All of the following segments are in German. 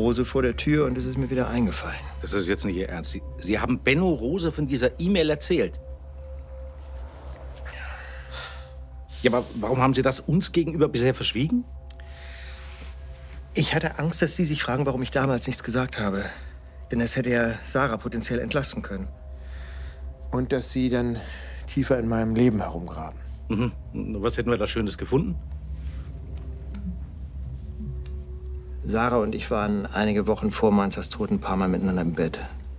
Rose vor der Tür und es ist mir wieder eingefallen. Das ist jetzt nicht Ihr Ernst. Sie haben Benno Rose von dieser E-Mail erzählt? Ja, aber warum haben Sie das uns gegenüber bisher verschwiegen? Ich hatte Angst, dass Sie sich fragen, warum ich damals nichts gesagt habe. Denn das hätte ja Sarah potenziell entlasten können. Und dass Sie dann tiefer in meinem Leben herumgraben. Mhm. Was hätten wir da Schönes gefunden? Sarah und ich waren einige Wochen vor Manzas Tod ein paar Mal miteinander im Bett.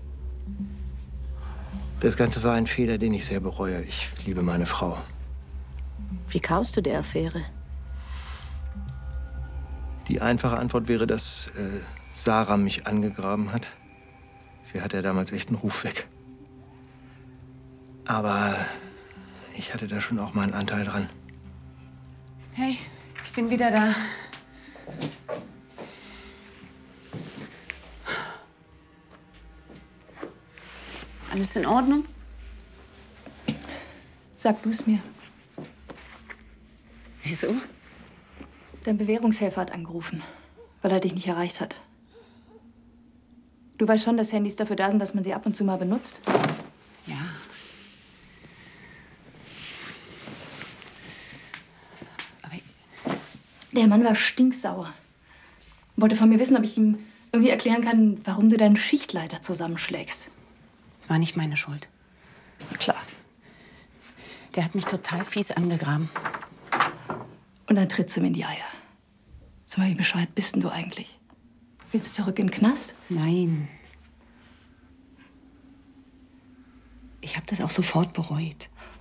Das Ganze war ein Fehler, den ich sehr bereue. Ich liebe meine Frau. Wie kamst du der Affäre? Die einfache Antwort wäre, dass Sarah mich angegraben hat. Sie hatte ja damals echt einen Ruf weg. Aber ich hatte da schon auch meinen Anteil dran. Hey, ich bin wieder da. Alles in Ordnung? Sag du es mir. Wieso? Dein Bewährungshelfer hat angerufen, weil er dich nicht erreicht hat. Du weißt schon, dass Handys dafür da sind, dass man sie ab und zu mal benutzt? Ja. Aber der Mann war stinksauer. Wollte von mir wissen, ob ich ihm irgendwie erklären kann, warum du deinen Schichtleiter zusammenschlägst. es war nicht meine Schuld. Klar. Der hat mich total fies angegraben. Und dann trittst du ihm in die Eier. Sag mal, wie bescheuert bist denn du eigentlich? Willst du zurück in den Knast? Nein. Ich habe das auch sofort bereut.